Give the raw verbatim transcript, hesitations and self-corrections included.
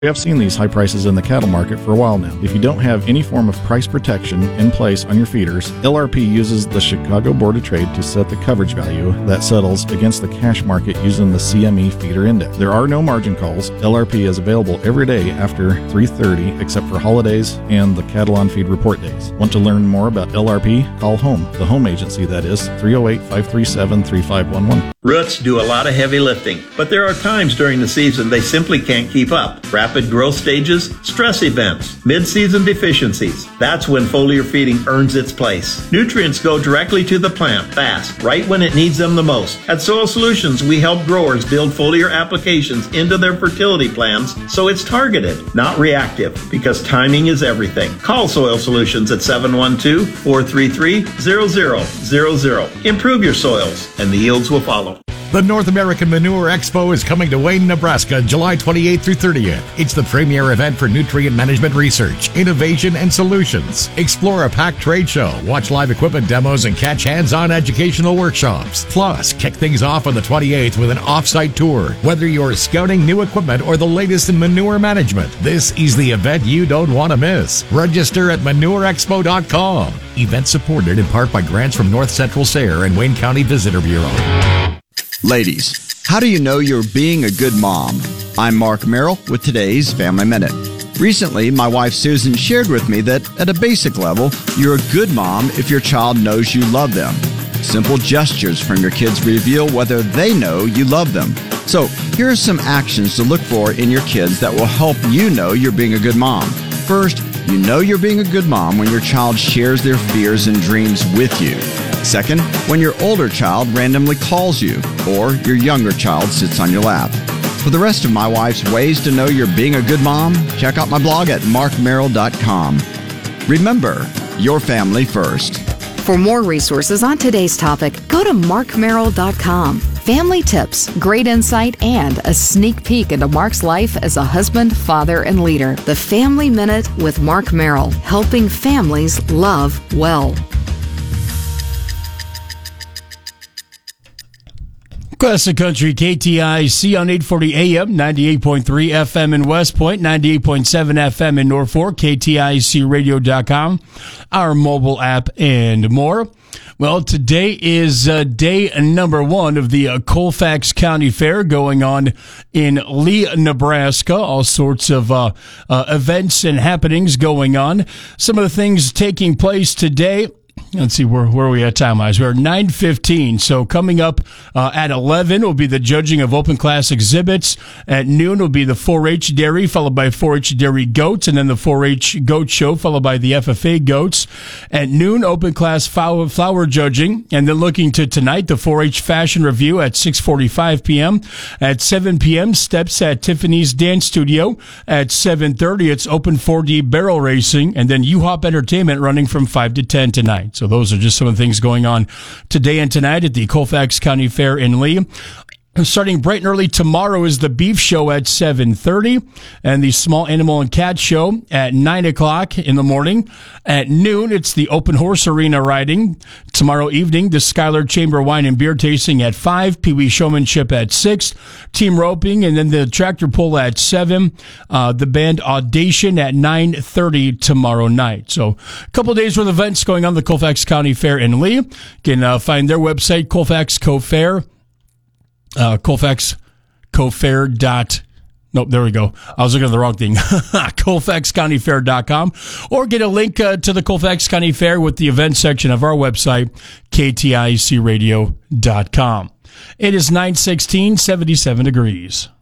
We have seen these high prices in the cattle market for a while now. If you don't have any form of price protection in place on your feeders, L R P uses the Chicago Board of Trade to set the coverage value that settles against the cash market using the C M E feeder index. There are no margin calls. L R P is available every day after three thirty except for holidays and the cattle on feed report days. Want to learn more about L R P? Call Home, the home agency that is, three oh eight, five three seven, three five one one. Roots do a lot of heavy lifting, but there are times during the season they simply can't keep up. Rapid growth stages, stress events, mid-season deficiencies. That's when foliar feeding earns its place. Nutrients go directly to the plant fast, right when it needs them the most. At Soil Solutions, we help growers build foliar applications into their fertility plans so it's targeted, not reactive, because timing is everything. Call Soil Solutions at seven one two, four three three, zero zero zero zero. Improve your soils, and the yields will follow. The North American Manure Expo is coming to Wayne, Nebraska, July twenty-eighth through thirtieth. It's the premier event for nutrient management research, innovation, and solutions. Explore a packed trade show, watch live equipment demos, and catch hands-on educational workshops. Plus, kick things off on the twenty-eighth with an off-site tour. Whether you're scouting new equipment or the latest in manure management, this is the event you don't want to miss. Register at manure expo dot com. Event supported in part by grants from North Central S A R E and Wayne County Visitor Bureau. Ladies, how do you know you're being a good mom? I'm Mark Merrill with today's Family Minute. Recently, my wife Susan shared with me that at a basic level, you're a good mom if your child knows you love them. Simple gestures from your kids reveal whether they know you love them. So, here are some actions to look for in your kids that will help you know you're being a good mom. First, you know you're being a good mom when your child shares their fears and dreams with you. Second, when your older child randomly calls you, or your younger child sits on your lap. For the rest of my wife's ways to know you're being a good mom, check out my blog at mark merrill dot com. Remember, your family first. For more resources on today's topic, go to mark merrill dot com. Family tips, great insight, and a sneak peek into Mark's life as a husband, father, and leader. The Family Minute with Mark Merrill, helping families love well. Classic Country, K T I C on eight forty A M, ninety-eight point three F M in West Point, ninety-eight point seven F M in Norfolk, K T I C radio dot com, our mobile app, and more. Well, today is uh, day number one of the uh, Colfax County Fair going on in Lee, Nebraska. All sorts of uh, uh, events and happenings going on. Some of the things taking place today. Let's see, where, where are we at time-wise? We're at nine fifteen, so coming up uh, at eleven will be the judging of open class exhibits. At noon will be the four H Dairy, followed by four H Dairy Goats, and then the four H Goat Show, followed by the F F A Goats. At noon, open class flower, flower judging, and then looking to tonight, the four H Fashion Review at six forty-five p.m. At seven p.m., steps at Tiffany's Dance Studio. At seven thirty, it's open four D barrel racing, and then U-Hop Entertainment running from five to ten tonight. So those are just some of the things going on today and tonight at the Colfax County Fair in Lee. Starting bright and early tomorrow is the Beef Show at seven thirty and the Small Animal and Cat Show at nine o'clock in the morning. At noon, it's the Open Horse Arena riding. Tomorrow evening, the Schuyler Chamber Wine and Beer Tasting at five, Pee Wee Showmanship at six, Team Roping, and then the Tractor Pull at seven, uh, the band Audacion at nine thirty tomorrow night. So a couple days worth of events going on the Colfax County Fair in Lee. You can uh, find their website, Colfax Co-Fair. Uh, Colfax Co-Fair dot Nope, there we go. I was looking at the wrong thing. Colfax County Fair dot com, or get a link uh, to the Colfax County Fair with the events section of our website, K T I C radio dot com. It is nine sixteen, seventy-seven degrees.